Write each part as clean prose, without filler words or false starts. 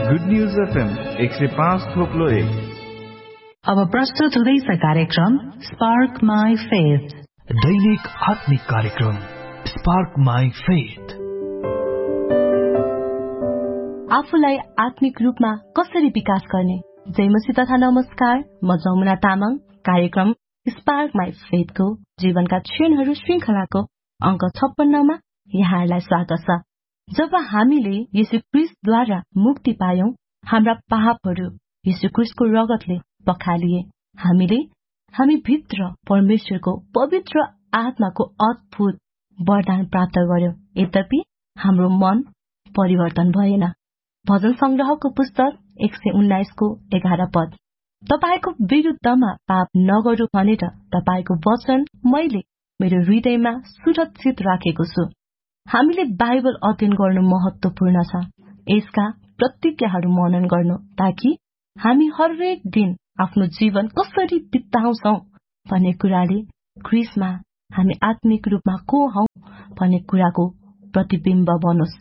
Good news FM 105.1। अब प्रस्तुत हुँदैछ कार्यक्रम स्पार्क माई फेथ, दैनिक आत्मिक कार्यक्रम स्पार्क माई फेथ। आफूलाई आत्मिक रूपमा कसरी विकास गर्ने? जय मसीह तथा नमस्कार, म जमुना तामाङ। कार्यक्रम स्पार्क माई फेथको जीवनका क्षणहरू श्रृंखलाको अंक 56 मा यहाँहरूलाई स्वागत छ। जब हामीले यीशु ख्रीष्टद्वारा मुक्ति पायौं, हाम्रा पापहरू यीशु ख्रीष्टको रगतले पखालिए। हामी भित्र परमेश्वरको पवित्र आत्माको अद्भुत वरदान प्राप्त गर्यौं। यद्यपि हाम्रो मन परिवर्तन भएन। भजन संग्रहको पुस्तक 119 को 11 पद, तपाईको विरुद्धमा पाप नगरौं भनेर तपाईको वचन मैले मेरो हृदयमा सुरक्षित राखेको छु। हामीले बाइबल अध्ययन गर्नु महत्वपूर्ण छ। यसका प्रतिज्ञाहरू मनन गर्नु, ताकि हामी हरेक दिन आफ्नो जीवन कसरी बिताउँछौं भन्ने कुराले ख्रीष्टमा हामी आत्मिक रूपमा को हौं भन्ने कुराको प्रतिबिम्ब बनोस्।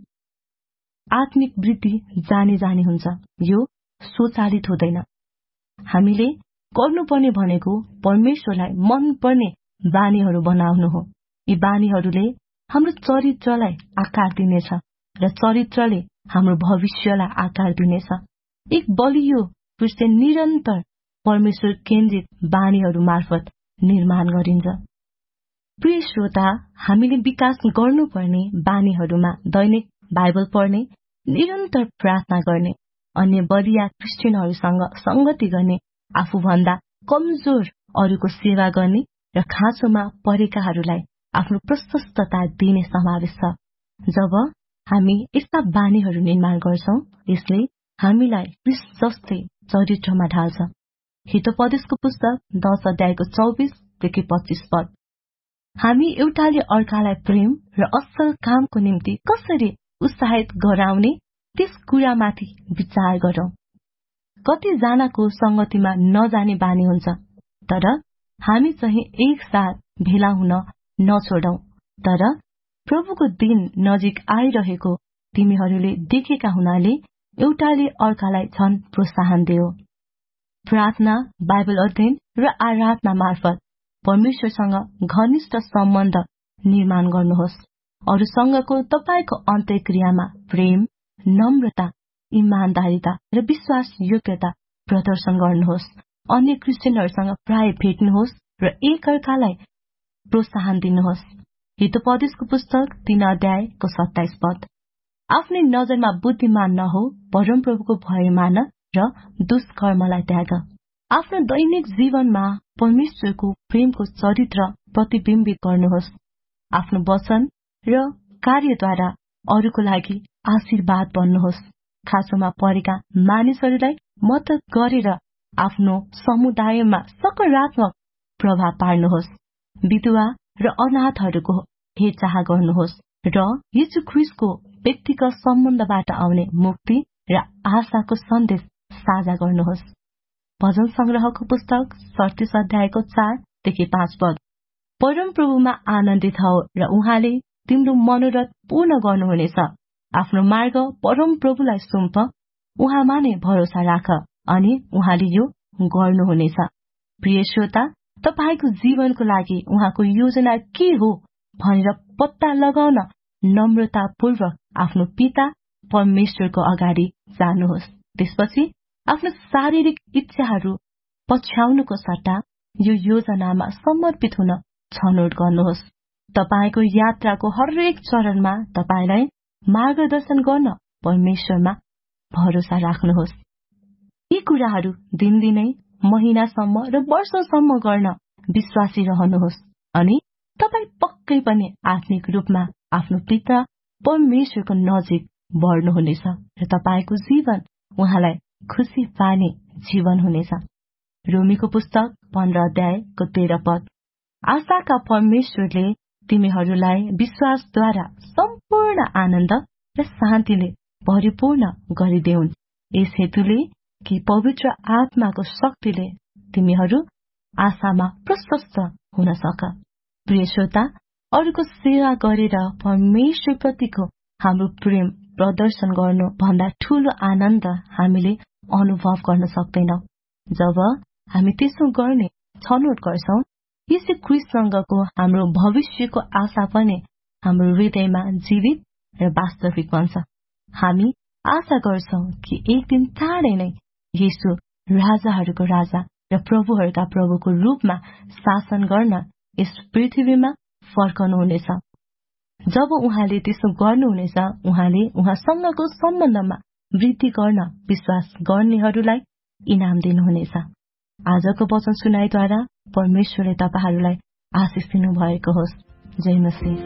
आत्मिक वृद्धि जानी हुन्छ, यो स्वचालित हुँदैन। हामीले गर्नुपर्ने भनेको परमेश्वरलाई मनपर्ने बानीहरू बनाउनु हो। यी बानीहरूले हाम्रो चरित्रलाई आकार दिनेछ र चरित्रले हाम्रो भविष्यलाई आकार दिनेछ। एक बलियो क्रिस्चियन निरन्तर परमेश्वर केन्द्रित बानीहरू मार्फत निर्माण गरिन्छ। प्रिय श्रोता, हामीले विकास गर्नुपर्ने बानीहरूमा दैनिक बाइबल पढ्ने, निरन्तर प्रार्थना गर्ने, अन्य बलिया क्रिस्चियनहरूसँग संगति गर्ने, आफूभन्दा कमजोर अरूको सेवा गर्ने र खाँचोमा परेकाहरूलाई आफ्नो प्रशस्तता दिने समावेश छ। जब हामी यस्ता बानीहरू निर्माण गर्छौं, यसले हामीलाई ख्रीष्ट जस्तै चरित्रमा ढाल्छ। हितोपदेशको पुस्तक 10 अध्यायको 24 देखि 25 पद, हामी एउटाले अर्कालाई प्रेम र असल कामको निम्ति कसरी उत्साहित गराउने त्यस कुरामाथि विचार गरौं। कतिजनाको संगतिमा नजाने बानी हुन्छ, तर हामी चाहिँ एकसाथ भेला हुन नछोडौं। तर प्रभुको दिन नजिक आइरहेको तिमीहरूले देखेका हुनाले एउटाले अर्कालाई झन प्रोत्साहन दियो। प्रार्थना, बाइबल अध्ययन र आराधना मार्फत परमेश्वरसँग घनिष्ठ सम्बन्ध निर्माण गर्नुहोस्। अरूसँगको तपाईको अन्तर्क्रियामा प्रेम, नम्रता, इमानदारिता र विश्वास योग्यता प्रदर्शन गर्नुहोस्। अन्य क्रिस्चियनहरूसँग प्राय भेट्नुहोस् र एकअर्कालाई प्रोत्साहन दिनुहोस्। हितोपदेशको पुस्तक 3 अध्यायको 27 पद, आफ्नै नजरमा बुद्धिमान नहो, परमप्रभुको भय मान र दुष्कर्मलाई त्याग। आफ्नो दैनिक जीवनमा परमेश्वरको प्रेमको चरित्र प्रतिबिम्बित गर्नुहोस्। आफ्नो वचन र कार्यद्वारा अरूको लागि आशीर्वाद बन्नुहोस्। खाँचोमा परेका मानिसहरूलाई मद्दत गरेर आफ्नो समुदायमा सकारात्मक प्रभाव पार्नुहोस्। विधवा र अनाथहरूको हेरचाह गर्नुहोस् र यीशु ख्रीष्टको व्यक्तिगत सम्बन्धबाट आउने मुक्ति र आशाको सन्देश साझा गर्नुहोस्। भजन संग्रहको पुस्तक 37 अध्यायको 4 देखि 5 पद, परमप्रभुमा आनन्दित हौ र उहाँले तिम्रो मनोरथ पूर्ण गर्नुहुनेछ। आफ्नो मार्ग परमप्रभुलाई सुम्प, उहाँमा नै भरोसा राख अनि उहाँले यो गर्नुहुनेछ। प्रिय श्रोता, तपाईको जीवनको लागि उहाँको योजना के हो भनेर पत्ता लगाउन नम्रतापूर्वक आफ्नो पिता परमेश्वरको अगाडि जानुहोस्। त्यसपछि आफ्नो शारीरिक इच्छाहरू पछ्याउनुको सट्टा यो योजनामा समर्पित हुन छनौट गर्नुहोस्। तपाईको यात्राको हरेक चरणमा तपाईलाई मार्गदर्शन गर्न परमेश्वरमा भरोसा राख्नुहोस्। यी कुराहरू दिनदिनै, महिनासम्म र वर्षसम्म गर्न विश्वासी रहनुहोस् अनि तपाई पक्कै पनि आत्मिक रूपमा आफ्नो पिता परमेश्वरको नजिक बढ्नुहुनेछ र तपाईको जीवन उहाँलाई खुशी पार्ने जीवन हुनेछ। रोमीको पुस्तक 15 अध्यायको 13 पद, आशाका परमेश्वरले तिमीहरूलाई विश्वासद्वारा सम्पूर्ण आनन्द र शान्तिले परिपूर्ण गरिदेऊन्, यस हेतुले कि पवित्र आत्माको शक्तिले तिमीहरू आशामा प्रशस्त हुन सक। प्रिय श्रोता, अरूको सेवा गरेर परमेश्वर प्रतिको हाम्रो प्रेम प्रदर्शन गर्नु भन्दा ठूलो आनन्द हामीले अनुभव गर्न सक्दैनौं। जब हामी त्यसो गर्ने छनौट गर्छौं, यीशु ख्रीष्टसँगको हाम्रो भविष्यको आशा पनि हाम्रो हृदयमा जीवित र वास्तविक बन्छ। हामी आशा गर्छौं कि एक दिन चाँडै नै यीशु राजाहरूको राजा र प्रभुहरूका प्रभुको रूपमा शासन गर्न यस पृथ्वीमा फर्कनुहुनेछ। जब उहाँले त्यसो गर्नुहुनेछ, उहाँले उहाँसँगको सम्बन्धमा वृद्धि गर्न विश्वास गर्नेहरूलाई इनाम दिनुहुनेछ। आजको वचन सुनाइद्वारा परमेश्वरले तपाईहरूलाई आशिष दिनु भएको होस्। जय मसीह।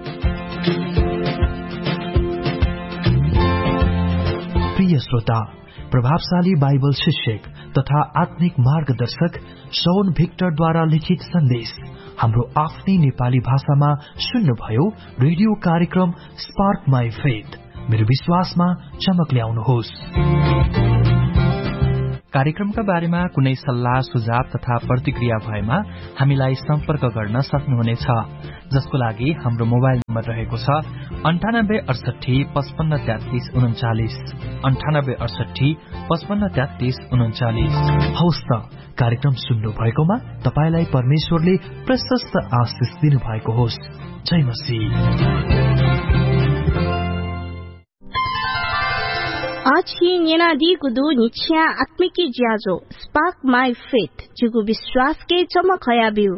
प्रिय श्रोता, प्रभावशाली बाइबल शिक्षक तथा आत्मिक मार्गदर्शक शौन भिक्टरद्वारा लिखित सन्देश हाम्रो आफ्नै नेपाली भाषामा सुन्नुभयो। रेडियो कार्यक्रम स्पार्क माई फेथ, मेरो विश्वासमा चमक ल्याउनुहोस्। कार्यक्रमका बारेमा कुनै सल्लाह सुझाव तथा प्रतिक्रिया भएमा हामीलाई सम्पर्क गर्न सक्नुहुनेछ, जसको लागि हाम्रो मोबाइल नम्बर रहेको छ 98 68 55 33 39 98 68 55 33 39। हवस् त, कार्यक्रम सुन्नु भएकोमा तपाईलाई परमेश्वरले प्रशस्त आशिष दिनु भएको होस्। जय मसीह। Achi nyena di kudu nichya atmiki jiazo spark my faith jugu विश्वास के चमक हया बिउ।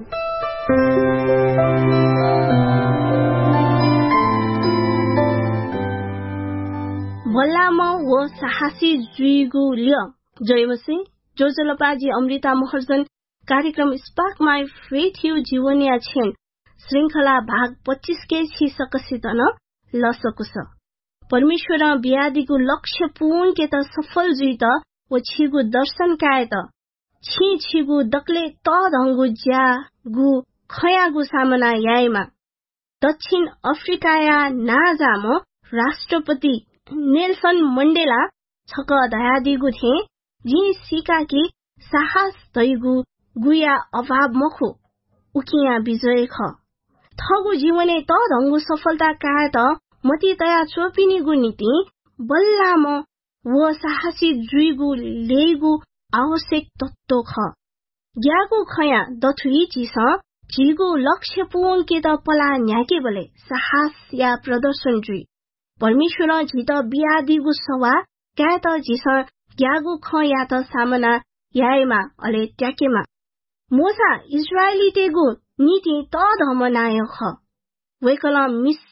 बल्लामा वो साहसी जुइगु लियो। जयमसी जोजलपाजी अमृता महर्जन कार्यक्रम स्पार्क माई फेथ यु जीवनिया छेन श्रृंखला भाग 25 के शीर्षकसित न लसकुस परमेश्वर बियादीको लक्ष्य पूर्ण के त सफल जुइ त वो छिगु दर्शन काय त छिगु दक्ले त धंगु ज्यागु खयागु सामना याइमा दक्षिण अफ्रिकाया नाजाम राष्ट्रपति नेल्सन मण्डेला छक दयादिगु थे जी सिकाकी साहस दैगु गुया अभाव मखु उकिया विजय ख थगु जीवने त धंगु सफलता काय त मती तया चोपिनीगु नीति बल्लाम वो साहसी जुइगु लेगु आवश्यक तत्व ख ज्यागु खया दथुई चिस झिगु लक्ष्य पूर्ण के त पला न्याके बले साहस या प्रदर्शन जुइ परमेश्वर झित बियादिगु सवा क्या त झिस ज्यागु ख या त सामना याएमा अले ट्याकेमा मोसा इजरायली तेगु नीति त धमनाय ख वेकल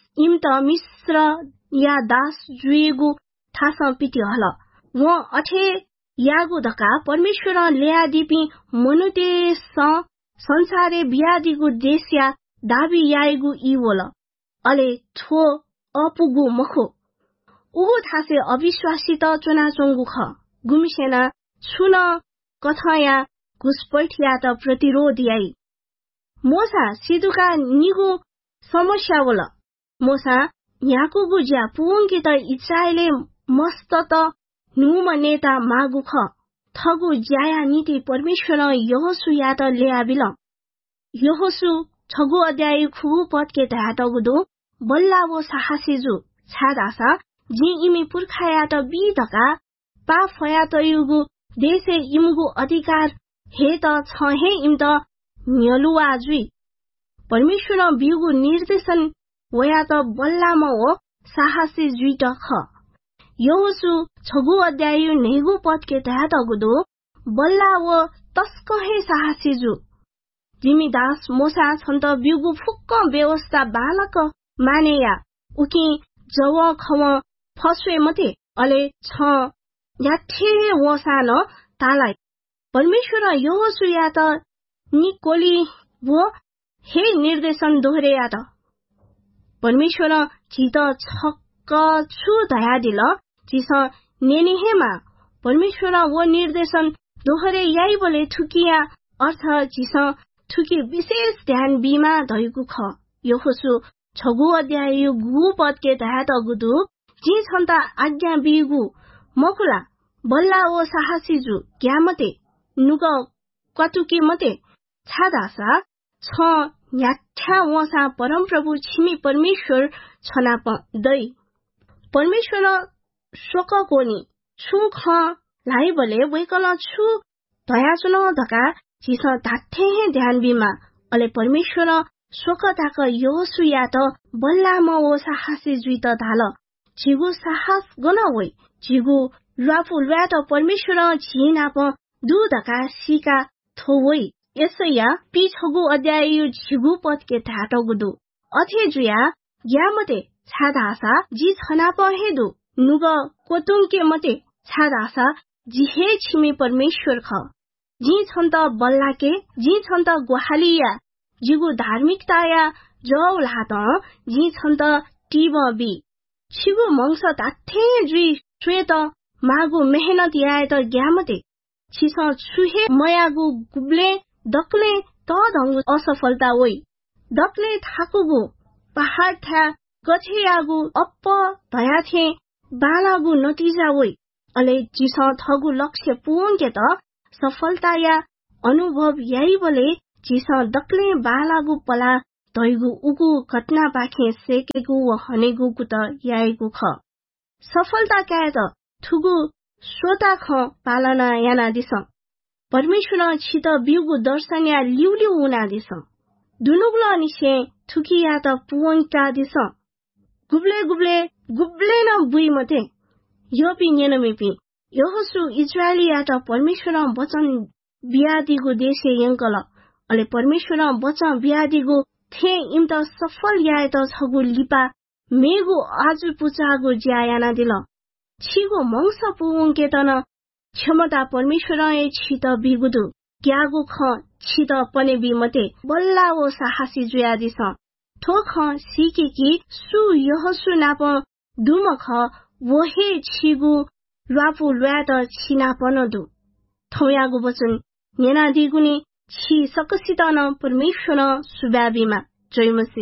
मिश्र या दास जुएगु थास पिति हल व अठे यागु धका परमेश्वर ल्यादिपि मनुते संसारे बियादिगु देश या दाबी याएगु इवोल अले थो अपुगु मखो उगु थासे अविश्वासी त चोनाचोंगु ख गुमिसेना छुन कथया घुसपैठिया त प्रतिरोध याई मोसा सिधुका निगु समस्या बोल मोसा याकुबु ज्या पुंगी त इच्छाइले मस्त त नुम नेता मागु ख थगु ज्याया नीति परमेश्वर यहोसु या त ल्याबिल यहोसु छगु अध्याय खुगु पद के तहत गुदो बल्ला वो साहसीजु छादासा जी इमी पुरखाया त बिधका पा फया त युगु देशे इमगु अधिकार हे त छ हे इम त न्यलुवा जुइ परमेश्वर बिउगु निर्देशन वया त बल्लामा हो साहसी जुइट ख यहोसु छगु अध्याय नेगु पद के तहत गुदो बल्ला वो तस्क हे साहसी जु जिमी दास मोसा छन्त बिउगु फुक्क व्यवस्था बालक मानेया उकी जव खव फस्वे मते अले छ याथे वसा न तालाई परमेश्वर यहोसु या त निकोली वो हे निर्देशन दोहरेया त परमेश्वर चित छक्क छु दया दिल चिस नेनिहेमा परमेश्वर वो निर्देशन दोहरे याई बोले थुकिया अर्थ चिस थुकी विशेष ध्यान बिमा धैगु ख यहोसु छगु अध्याय गु पद के तहत गुदु जी छन्ता आज्ञा बिगु मकुला बल्ला वो साहसी जु क्यामते नुग कतुकी मते छादासा छ याठ्या वसा परम प्रभु छिमी परमेश्वर छनाप दै परमेश्वर शोककोनी छु ख लाइबले वेकल छु दयाचुन धका जिस धाथे हे ध्यान बिमा अले परमेश्वर शोकताक योसुया त बल्ला म ओ साहसी जुइत धाल जिगु साहस गन होइ जिगु लाफु ल्यात परमेश्वर झिनाप दुधका सिका थोइ यसैया पिछगु अध्याय जिगु पदके धाटगुदु अथे जुया ग्यामते छादासा जी छनाप हेदु नुग कोतुङके मते छादासा जिहे छिमे परमेश्वर ख जी छन्त बल्लाके जी छन्त गोहालिया जिगु धार्मिकताया जौला त जी छन्त टिबबी छिगु मंस ताथे जुई श्वेत मागु मेहनत याए त ग्यामते छिस छुहे मयागु गुब्ले दक्ले त दंगु असफलता ओइ दक्ले थाकुगु पहाड था गछेयागु अप्प भयाथे बालागु नतिजा ओइ अले जिस थगु लक्ष्य पुंगे त सफलता या अनुभव यही बोले जिस दक्ले बालागु पला तैगु उगु घटना बाखे सेकेगु व हनेगु गुत याएको ख सफलता क्या त थुगु श्रोता ख पालना याना दिस परमेश्वर छित बिउगु दर्शन या लिउलिउ उना दिस दुनुग्ल निसे थुकिया त पुवंका दिस गुब्ले गुब्ले गुब्ले न बुई मते योपि नेनमेपि योहोसु इजरायलिया त परमेश्वर वचन बियादिगु देशे यंकल अले परमेश्वर वचन बियादिगु थे इम त सफल याए त छगु लिपा मेगु आजु पुचागु ज्यायाना दिल छिगु मंस पुवंके त न क्षमता परमेश्वर ए छित बिगुदु क्यागु ख छित पने बिमते बल्ला ओ साहसी जुया दिस थो ख सिके कि सु योहोसु नाप दुम ख वहे छिगु ल्वापु ल्वात छिना पनदु थौयागु वचन नेना दिगुनी छि सकसित न परमेश्वर सुब्याबीमा जयमसी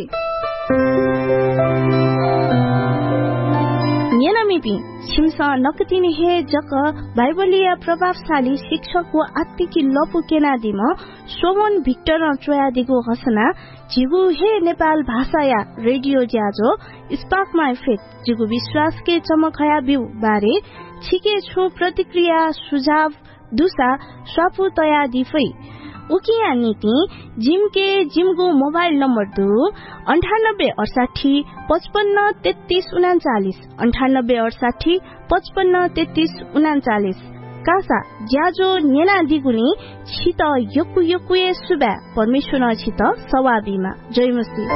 नेनामिपि छिमसा नकतिनी हे जक बाइबलीय प्रभावशाली शिक्षक व आत्मिकी लपु केनादिम सोमन भिक्टर ट्रोयादिगु घोषणा जिगु हे नेपाल भाषाया रेडियो ज्याजो स्पार्क माई फेथ जिगु विश्वास के चमकया बिउ बारे छिके छु प्रतिक्रिया सुझाव दुसा स्वापु तया दिफै उकिया नीति जिमके जिमगु मोबाइल नम्बर 2 9868 55 33 39 9868 55 33 39 कासा ज्याजो नेना दिगुनी छित योकु योकुए सुबा परमेश्वर छित सवाबीमा जयमसी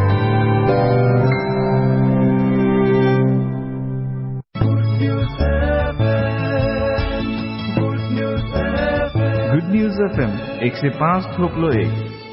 गुड न्यूज एफएम 105.1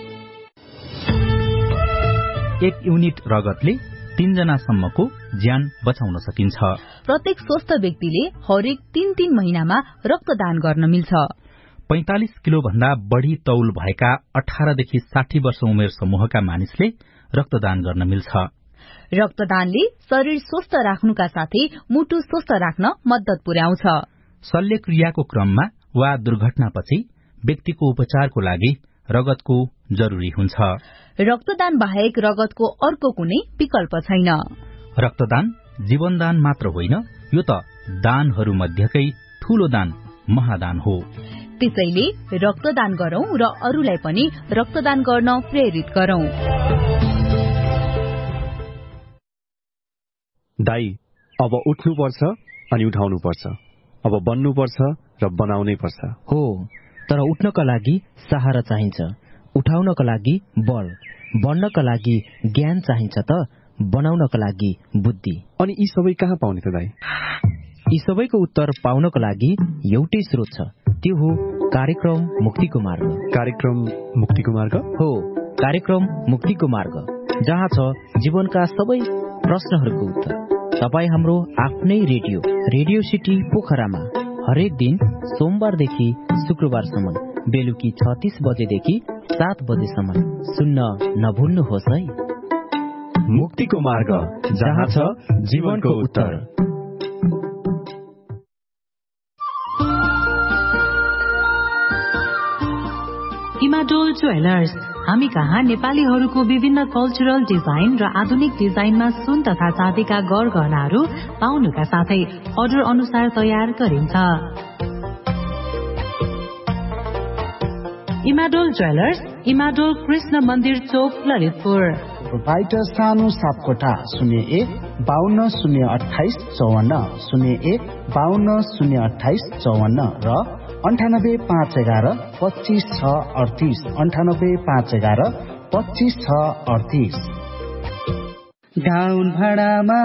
एक युनिट रगतले 3 जनासम्मको ज्यान बचाउन सकिन्छ। प्रत्येक स्वस्थ व्यक्तिले हरेक 3 महिनामा रक्तदान गर्न मिल्छ। 45 किलो भन्दा बढ़ी तौल भएका 18 देखि 60 वर्ष उमेर समूहका मानिसले रक्तदान गर्न मिल्छ। रक्तदानले शरीर स्वस्थ राख्नुका साथै मुटु स्वस्थ राख्न मद्दत पुर्याउँछ। शल्यक्रियाको क्रममा वा दुर्घटनापछि व्यक्तिको उपचारको लागि रगतको जरुरी हुन्छ। रक्तदान बाहेक रगतको अर्को कुनै विकल्प छैन। रक्तदान जीवनदान मात्र होइन, यो त दानहरू मध्येकै ठूलो दान महादान हो। त्यसैले रक्तदान गरौं र अरूलाई पनि रक्तदान गर्न प्रेरित गरौं। दाई, अब उठ्नुपर्छ अनि उठाउनुपर्छ, अब बन्नुपर्छ र बनाउनै पर्छ। हो, तर उठ्नका लागि सहारा चाहिन्छ, उठाउनका लागि बल, बढ्नका लागि ज्ञान चाहिन्छ त बनाउनका लागि बुद्धि। अनि यी सबै कहाँ पाउने त दाई? यी सबैको उत्तर पाउनको लागि एउटै स्रोत छ, त्यो हो कार्यक्रम मुक्तिको मार्ग। कार्यक्रम मुक्तिको मार्ग? हो, कार्यक्रम मुक्तिको मार्ग, जहाँ छ जीवनका सबै प्रश्नहरूको उत्तर। तपाई हाम्रो आफ्नै रेडियो सिटी पोखरामा हरेक दिन सोमबारदेखि शुक्रबारसम्म बेलुकी 36 बजेदेखि 7 बजेसम्म सुन्न नभुल्नुहोस् है। मुक्तिको मार्ग, जहाँ छ जीवनको उत्तर। इमाडोल ज्वेलर्स हामी कहाँ नेपालीहरूको विभिन्न कल्चरल डिजाइन र आधुनिक डिजाइनमा सुन तथा चाँदीका गहनाहरू पाउनुका साथै अर्डर अनुसार तयार गरिन्छ। इमाडोल ज्वेलर्स, इमाडोल कृष्ण मन्दिर चोक, ललितपुर। प्रोपाइटर सानो सापकोटा 01-52-028-54 01-52-028-54 र 98-511-25-638 98-511-25-638। गाउन भाडामा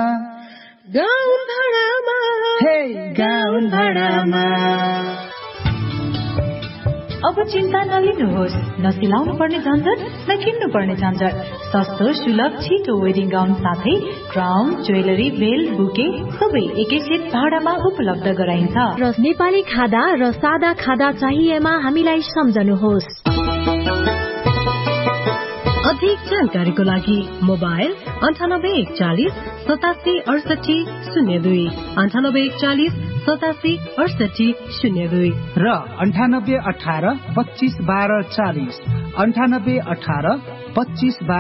हे गाउन भाडामा। अब चिन्ता नलिनुहोस्, नसिलाउनु पर्ने झन्झट, न किन्नु पर्ने झन्झट। सस्तो, सुलभ, छिटो वेडिङ गाउन साथै क्राउन, ज्वेलरी, बेल, बुके सबै एकैछिन भाडामा उपलब्ध गराइन्छ। र नेपाली खादा र सादा खादा चाहिएमा हामीलाई सम्झनुहोस्। अधिक जानकारीको लागि मोबाइल 98-140-8768-02 98-140-8768-02 र 98-18-25-12-40 98-18-25-12